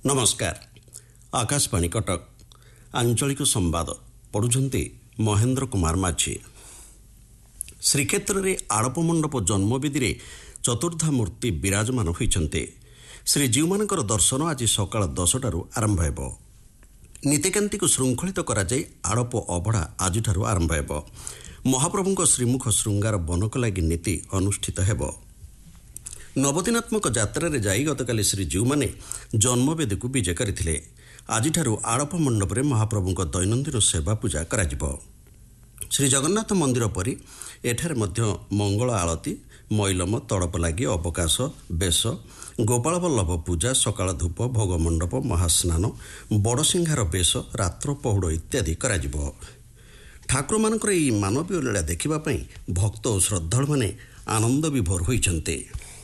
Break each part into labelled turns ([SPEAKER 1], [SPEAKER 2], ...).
[SPEAKER 1] नमस्कार। आकाशवाणी कटक आंचलिक संवाद पढ़ुंट महेन्द्र कुमार माझी। श्रीक्षेत्र में आड़प मंडप जन्मवेदी चतुर्धा मूर्ति विराजमान होती। श्रीजीउमानकर दर्शन आज सकाळ 10टारू आरंभ हो। नीतिकांति को श्रृंखलित कराई आड़प अबड़ा आज आरंभ हो। महाप्रभु श्रीमुख श्रृंगार बनक लगी नीति अनुष्ठित हो। नवदिनात्मक यात्रा जाई गतकाली श्रीजीउमाने जन्मवेदी को विजय करथिले। आजिठारू आड़प मंडप में महाप्रभु दैनंदिन सेवा पूजा करा। श्री जगन्नाथ मंदिर परी एठारे मध्य मंगल आलती, मैलम, तड़प लगी, अवकाश, बेश, गोपाल वल्लभ पूजा, सकाळ धूप, भोग मंडप, महास्नान, बड़सिंहार बेश, रात्र पहुड़ इत्यादि करा। ठाकुर मानकर ई मानवीय लीला देखिबा पई भक्त और श्रद्धालु माने आनंद विभोर होइछन्ते।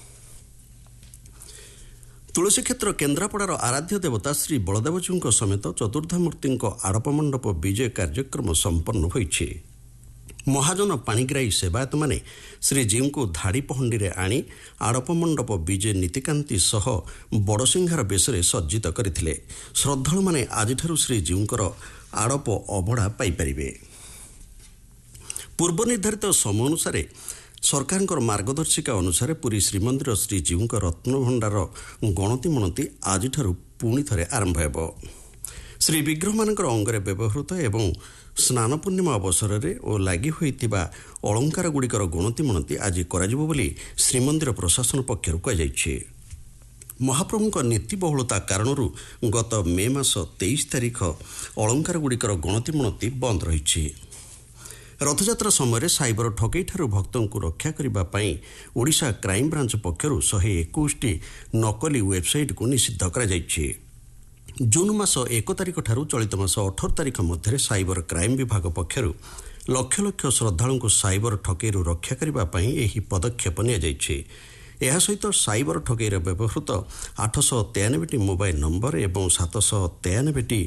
[SPEAKER 1] तुलसी क्षेत्र केन्द्रापड़ार आराध्य देवता श्री बलदेवजीव समेत चतुर्धामूर्ति आड़प मंडप विजय कार्यक्रम संपन्न होइछि। महाजन पाणिग्राही सेवायत माने श्रीजीव को धाड़ी पहंडी रे आनी आड़प मंडप विजय नीतिकांति सह बड़सिंहार बेशरे सज्जित करथिले। श्रद्धालु माने आजिठारू श्रीजीवकर आड़प अबड़ा पाई परिबे। पूर्व निर्धारित समय अनुसार सरकार मार्गदर्शिका अनुसार पुरी श्रीमंदिर श्रीजीव रत्नभंडार गणति मणति आज पुणी थे आरंभ हो। श्री विग्रह मान अंगरे व्यवहृत एवं स्नान पूर्णिमा अवसर में और लगी होता अलंकार गुड़िकर गणति मणति आज कर श्रीमंदिर प्रशासन पक्षर कहुई। महाप्रभु नीति बहुलता कारण गत मे मास 23 तारिख अलंकार गुड़िकर गणति मणति बंद रही। रथयात्रा समय साइबर ठकई ठारू भक्तों को रक्षा करने ओडिशा क्राइम ब्रांच पक्षर 121 नकली वेबसाइट को निषिद्ध कर जून मास 1 तारिख ठारू चलित मास 18 तारिख मध्य साइबर क्राइम विभाग पक्षर लक्ष लक्ष श्रद्धालुं को साइबर ठकई रक्षा करने यह पदक्षेप निया सहित साइबर ठकई व्यवहृत 893 मोबाइल नंबर और 793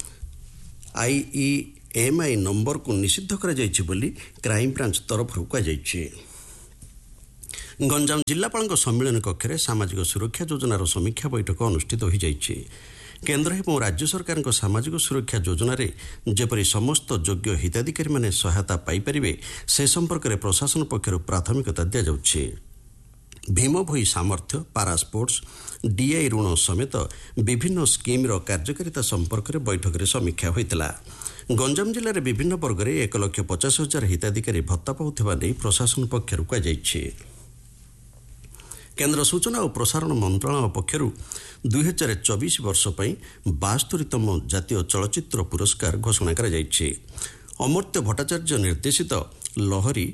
[SPEAKER 1] IEMI नंबर को निषिद्ध कर क्राइम ब्रांच तरफ कहुई। गंजाम जिलापाल सम्मेलन कक्ष में सामाजिक सुरक्षा योजनार समीक्षा बैठक अनुष्ठित हो जाइए। केन्द्र और राज्य सरकार सामाजिक सुरक्षा योजन जेपरी समस्त योग्य हिताधिकारी माने सहायता पाइपर से संपर्क में प्रशासन पक्षर प्राथमिकता दि जाउछि। भीम भोई सामर्थ्य, पारा स्पोर्ट्स, DI ऋण समेत विभिन्न स्कीम्र कार्यकारिता संपर्क में बैठक में समीक्षा होता। गंजाम जिले में विभिन्न वर्ग में 1,50,000 हिताधिकारी भत्ता पाउथिबा नै प्रशासन पक्षर कहुई। केन्द्र सूचना और प्रसारण मंत्रालय पक्षर 2024 वर्ष पर 72तम जातीय चलचित्र पुरस्कार घोषणा कर अमर्त्य भट्टाचार्य निर्देशित लहरी